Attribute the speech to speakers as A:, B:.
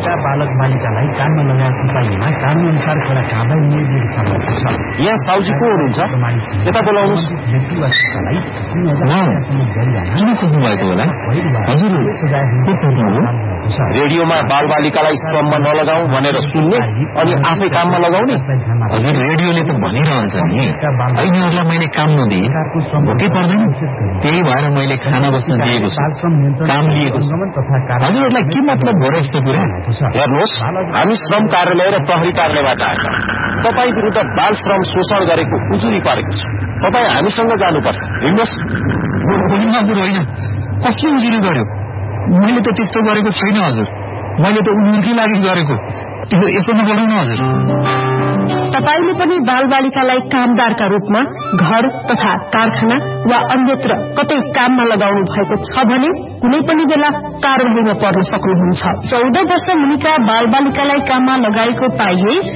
A: भएका बालक बालिकालाई काममा लगाएको पाइएमा कानून अनुसार खेला कारबाही निर्देश भएको छ।
B: यहाँ साउजी को हुनुहुन्छ? यता बोलाउनुहोस्।
C: किन खोज्नु भएको होला? हजुर
B: रेडियोमा बालबालिकालाई श्रममा नलगाऊ भनेर सुन्ने अनि आफै काममा लगाउने?
C: हजुर रेडियोले त भनिरहन्छ नि यिनीहरूलाई मैले काम नदिए भोकै पर्दैन, त्यही भएर मैले खाना बस्न दिएको छु, काम लिएको छु। हजुरहरूलाई के मतलब हो र यस्तो कुरा?
B: हेर्नुहोस्, हामी श्रम कार्यालय र प्रहरी कार्यालयबाट आएका तपाईँ विरुद्ध बाल श्रम शोषण गरेको उजुरी परेको छ। तपाईँ हामीसँग जानुपर्छ। हिँड्नुहोस्।
C: हजुर होइन, कसले उजुरी गर्यो? मैले त त्यस्तो गरेको छैन हजुर, मैले त उनीहरूकै लागि गरेको। यसो नगर्नु हजुर।
D: तपाईले पनि बालबालिकालाई कामदारका रूपमा घर तथा कारखाना वा अन्यत्र कतै काममा लगाउनु भएको छ भने कुनै पनि बेला कारबाहीमा पर्न सक्नुहुन्छ। 14 वर्ष मुनिका बालबालिकालाई काममा लगाएको पाइए